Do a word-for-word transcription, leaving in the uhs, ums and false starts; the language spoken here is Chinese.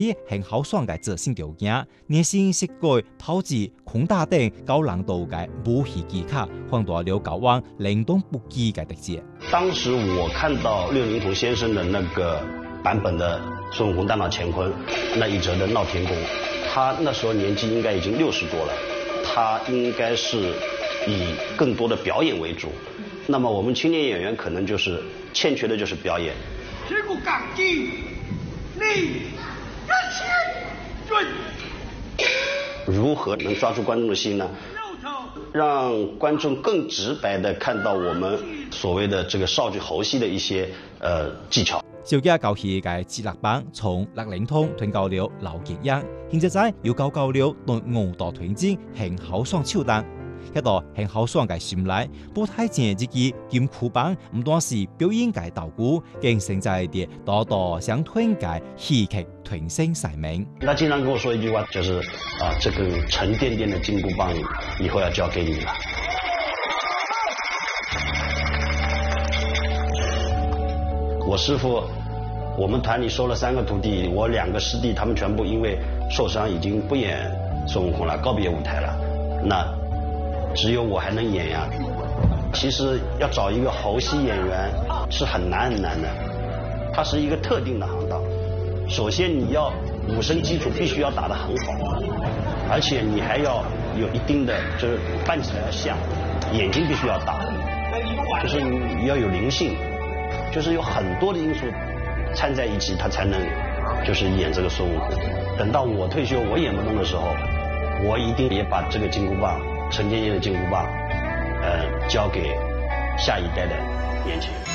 伊很豪爽嘅执行條件，熱心設計炮支、空打等高難度嘅武器技巧，放大了高王靈動不羈嘅特質。 當時我看到六齡童先生的那個版本的孫悟空大鬧乾坤那一則的鬧天宮，他那時候年紀應該已經六十多了，他應該是以更多的表演為主。那麼我們青年演員可能就是欠缺的就是表演。 這個港機，你人心準。 如何能抓住觀眾的心呢？讓觀眾更直白地看到我們所謂的這個少劇猴戲的一些呃技巧。 小家教戲嘅節錄版從六齡童傳教了劉傑英，現在仔要教教了對舞蹈團戰很豪爽手段。一道很豪爽嘅旋律，舞台前自己劍酷版唔單是表演嘅道具，更承載啲多多想團嘅戲劇團聲使命。 他經常跟我說一句話，就是啊，這根沉甸甸的金箍棒以後要交給你了。我師父，我們團裏收了三個徒弟，我兩個師弟他們全部因為受傷已經不演孫悟空了，告別舞台了。那只有我還能演呀。其實要找一個猴戲演員是很難很難的，它是一個特定的行當。首先你要武生基礎必須要打得很好，而且你還要有一定的，就是扮起來要像，眼睛必須要大，就是你要有靈性，就是有很多的因素摻在一起，他才能就是演這個孫悟空。等到我退休我演不動的時候，我一定也把這個金箍棒，沉甸甸的金箍棒，呃，交給下一代的年輕人。